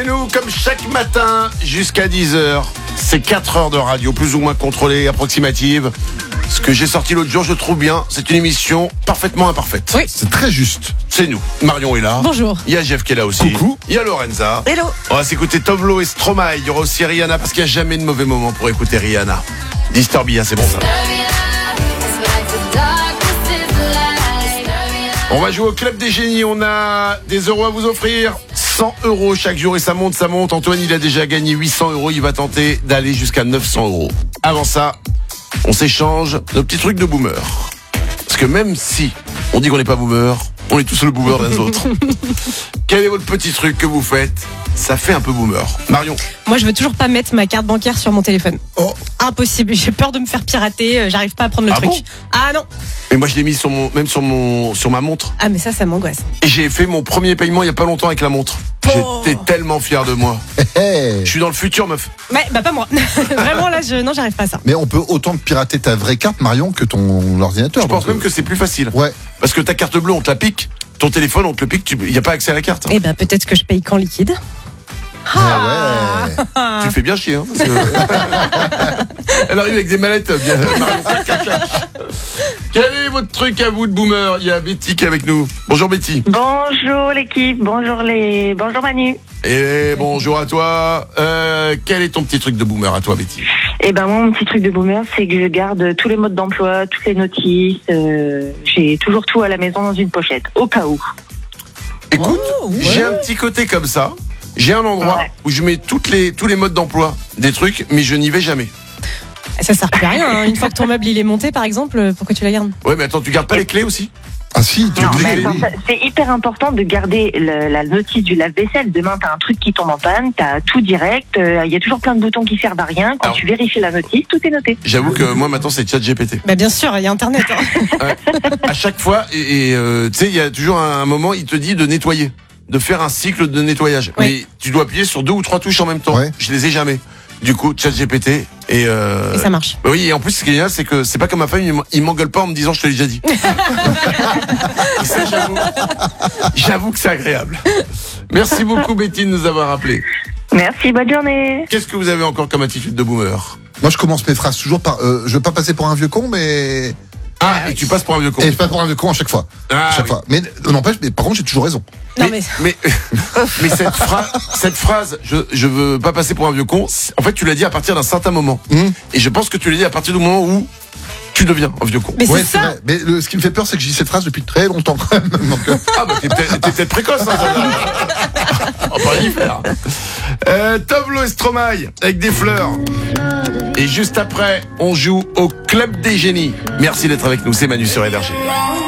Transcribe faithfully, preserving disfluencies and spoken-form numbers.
Et nous, comme chaque matin, jusqu'à dix heures, c'est quatre heures de radio, plus ou moins contrôlée, approximative. Ce que j'ai sorti l'autre jour, je trouve bien, c'est une émission parfaitement imparfaite. Oui. C'est très juste. C'est nous. Marion est là. Bonjour. Il y a Jeff qui est là aussi. Coucou. Il y a Lorenza. Hello. On va s'écouter Tovlo et Stromae. Il y aura aussi Rihanna, parce qu'il n'y a jamais de mauvais moment pour écouter Rihanna. Disturbia, c'est bon ça. On va jouer au Club des Génies. On a des euros à vous offrir. cent euros chaque jour et ça monte, ça monte. Antoine, il a déjà gagné huit cents euros. Il va tenter d'aller jusqu'à neuf cents euros. Avant ça, on s'échange nos petits trucs de boomer. Parce que même si on dit qu'on n'est pas boomer, on est tous le boomer des autres. Quel est votre petit truc que vous faites? Ça fait un peu boomer. Marion? Moi, je veux toujours pas mettre ma carte bancaire sur mon téléphone. Oh. Impossible. J'ai peur de me faire pirater. euh, J'arrive pas à prendre le Ah truc. bon Ah non. Et moi, je l'ai mis sur mon, même sur mon, sur ma montre. Ah mais ça, ça m'angoisse. Et j'ai fait mon premier paiement il y a pas longtemps avec la montre. Oh. J'étais tellement fier de moi. Hey. Je suis dans le futur, meuf. Mais bah pas moi. Vraiment là, je non, j'arrive pas à ça. Mais on peut autant pirater ta vraie carte, Marion, que ton ordinateur. Je pense donc, même que c'est plus facile. Ouais. Parce que ta carte bleue, on te la pique. Ton téléphone, on te le pique. Il n'y a pas accès à la carte. Eh ben peut-être que je paye qu'en liquide. Ah ouais. Tu fais bien chier. Hein, parce que... Elle arrive avec des mallettes. Bien. Quel est votre truc à vous de boomer? Il y a Betty qui est avec nous. Bonjour Betty. Bonjour l'équipe, bonjour les, bonjour Manu. Et bonjour à toi. Euh, quel est ton petit truc de boomer à toi, Betty? Eh ben moi mon petit truc de boomer, c'est que je garde tous les modes d'emploi, toutes les notices. Euh, j'ai toujours tout à la maison dans une pochette, au cas où. Écoute, Oh, ouais. j'ai un petit côté comme ça. J'ai un endroit Ouais. où je mets toutes les, tous les modes d'emploi des trucs, mais je n'y vais jamais. Ça sert plus à rien. Hein. Une fois que ton meuble il est monté, par exemple, pourquoi tu la gardes? Ouais, mais attends, tu gardes pas les clés aussi? Ah si, tu Non, les mais clés. attends, ça- c'est hyper important de garder le- la notice du lave-vaisselle. Demain, t'as un truc qui tombe en panne, t'as tout direct. Il y a toujours plein de boutons qui servent à rien. Quand Alors- tu vérifies la notice, tout est noté. J'avoue que moi maintenant c'est ChatGPT. Bah bien sûr, il y a Internet. Hein. Ouais. À chaque fois, et, et, euh, tu sais, il y a toujours un, un moment, il te dit de nettoyer, de faire un cycle de nettoyage. Oui. Mais tu dois appuyer sur deux ou trois touches en même temps. Ouais. Je les ai jamais. Du coup, ChatGPT et, euh... Et ça marche. bah oui, et en plus, ce qui est génial, c'est que c'est pas comme ma femme, il m- il m'engueule pas en me disant je te l'ai déjà dit. Et ça, j'avoue, j'avoue que c'est agréable. Merci beaucoup, Betty, de nous avoir appelé. Merci, bonne journée. Qu'est-ce que vous avez encore comme attitude de boomer? Moi, je commence mes phrases toujours par. Euh, je veux pas passer pour un vieux con, mais. Ah, et tu passes pour un vieux con. Et je passe pour un vieux con à chaque fois. Ah, à chaque oui. fois. Mais euh, n'empêche, mais par contre, j'ai toujours raison. Non mais. mais, mais cette, phra- cette phrase, je, je veux pas passer pour un vieux con, c'est- en fait, tu l'as dit à partir d'un certain moment. Mmh. Et je pense que tu l'as dit à partir du moment où tu deviens un vieux con. Mais Ouais, c'est ça. vrai. Mais le- ce qui me fait peur, c'est que je dis cette phrase depuis très longtemps quand même. Donc, euh, Ah, bah, t'es peut-être, t'es peut-être précoce, hein, ça. On va pas y faire. Euh, Tovlo et Stromae, avec des fleurs. Et juste après, on joue au Club des Génies. Merci d'être avec nous, c'est Manu sur Énergie.